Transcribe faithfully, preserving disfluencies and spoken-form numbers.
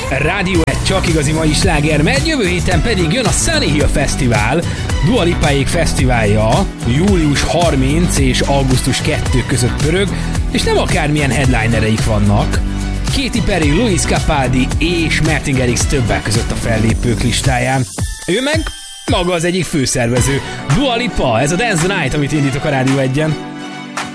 Rádió egy csak igazi mai sláger megy, jövő héten pedig jön a Sunny Hill Fesztivál, Dua Lipáék fesztiválja, július harmincadika és augusztus kettő között pörög, és nem akármilyen headlinereik vannak. Katy Perry, Luis Capaldi és Martin Garrix többek között a fellépők listáján. Ő meg maga az egyik főszervező, Dua Lipa, ez a Dance the Night, amit indítok a Rádió egyen.